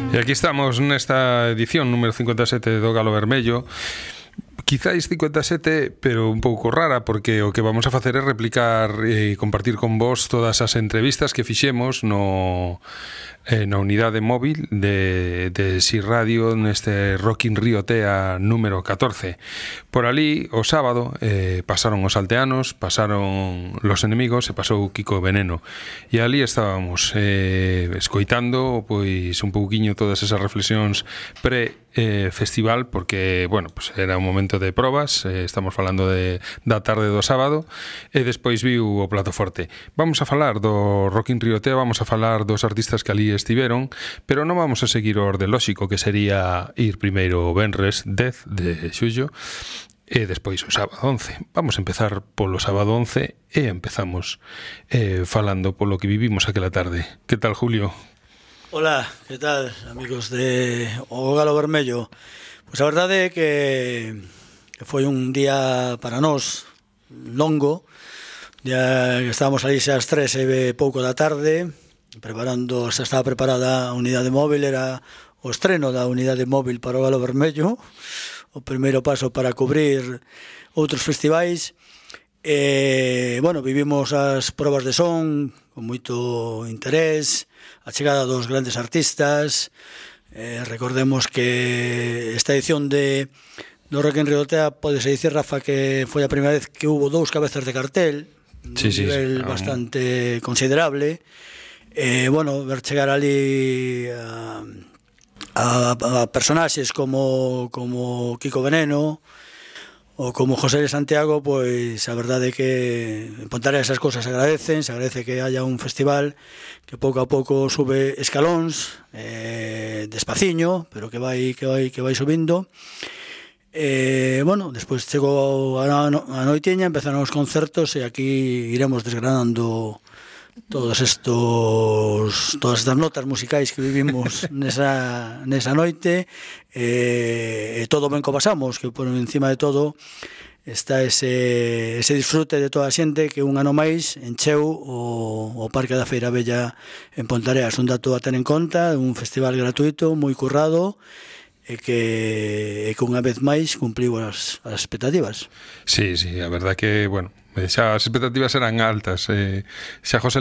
E aquí estamos nesta edición número 57 do Galo Vermello. Quizáis 57, pero un pouco rara, porque o que vamos a facer é replicar e compartir con vos todas as entrevistas que fixemos na unidade móvil de Si Radio neste Rock in Rio Tea número 14. Por ali, o sábado, pasaron os alteanos, pasaron los enemigos e pasou Kiko Veneno. E ali estábamos escoitando pois un pouquiño todas esas reflexións festival, porque, bueno, pues era un momento de probas, estamos falando da tarde do sábado, e despois viu o plato forte. Vamos a falar do Rock in Rio Tea, vamos a falar dos artistas que ali estiveron, pero non vamos a seguir o orde lóxico, que sería ir primeiro o venres 10 de xullo, e despois o sábado 11. Vamos a empezar polo sábado 11 e empezamos falando polo que vivimos aquela tarde. Que tal, Julio? Hola, que tal, amigos de O Galo Vermello? Pois a verdade é que foi un día para nós longo. Ya estábamos ali xa ás 3 e pouco da tarde, estaba preparada a unidade móvil, era o estreno da unidade móvil para o Galo Vermello, o primeiro paso para cubrir outros festivais. Bueno, vivimos as probas de son con moito interés, a chegada dos grandes artistas. Recordemos que esta edición do Rock in Rio Tea podese dicir, Rafa, que foi a primeira vez que hubo 2 cabezas de cartel, un nivel bastante considerable. Bueno, ver chegar ali a personaxes como Kiko Veneno ou como José de Santiago, pois a verdade é que en Ponteareas esas cousas se agradece que haya un festival que pouco a pouco sube escalóns, despaciño, pero que vai subindo. Bueno, despois chegou a noitiña, empezaron os concertos e aquí iremos desgranando todas estas notas musicais que vivimos nesa noite, e todo ben que pasamos, que por encima de todo está ese disfrute de toda a xente que un ano máis encheu o Parque da Feira Bella en Ponteareas. Un dato a ter en conta, un festival gratuito, moi currado, e que unha vez máis cumpliu as expectativas. Sí, a verdad que, bueno, xa as expectativas eran altas. Xa José